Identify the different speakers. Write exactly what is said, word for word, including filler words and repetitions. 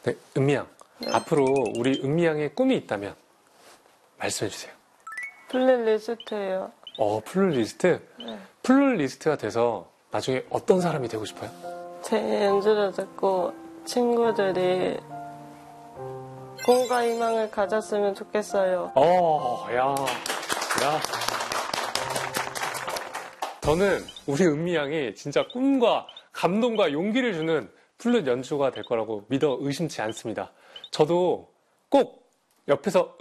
Speaker 1: 네, 은미양.
Speaker 2: 네.
Speaker 1: 앞으로 우리 은미양의 꿈이 있다면 말씀해주세요.
Speaker 2: 플레이리스트예요.
Speaker 1: 어, 플루리스트?
Speaker 2: 네.
Speaker 1: 플루리스트가 돼서 나중에 어떤 사람이 되고 싶어요?
Speaker 2: 제 연주를 듣고 친구들이 꿈과 희망을 가졌으면 좋겠어요.
Speaker 1: 어, 야, 야. 저는 우리 은미양이 진짜 꿈과 감동과 용기를 주는 플룻 연주가 될 거라고 믿어 의심치 않습니다. 저도 꼭 옆에서